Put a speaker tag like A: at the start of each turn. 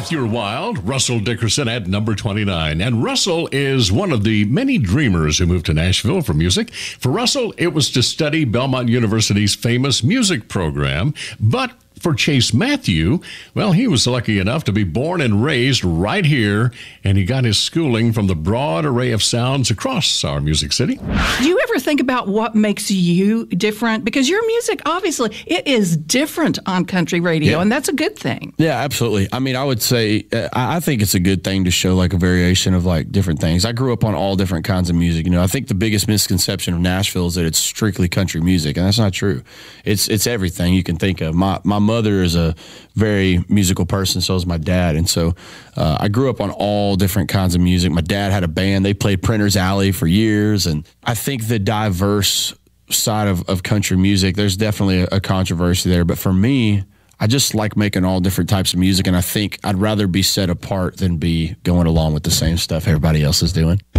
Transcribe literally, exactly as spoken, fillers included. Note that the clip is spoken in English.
A: With Your Wild, Russell Dickerson at number twenty-nine. And Russell is one of the many dreamers who moved to Nashville for music. For Russell, it was to study Belmont University's famous music program. But for Chase Matthew, well, he was lucky enough to be born and raised right here, and he got his schooling from the broad array of sounds across our music city.
B: Do you ever think about what makes you different? Because your music, obviously, it is different on country radio,
C: yeah.
B: and that's a good thing.
C: Yeah, absolutely. I mean, I would say, uh, I think it's a good thing to show like a variation of like different things. I grew up on all different kinds of music. You know, I think the biggest misconception of Nashville is that it's strictly country music, and that's not true. It's it's everything you can think of. My my mother is a very musical person, so is my dad, and so uh, I grew up on all different kinds of music. My dad had a band; they played Printer's Alley for years, and I think the diverse side of, of country music, there's definitely a, a controversy there. But for me, I just like making all different types of music, and I think I'd rather be set apart than be going along with the same stuff everybody else is doing.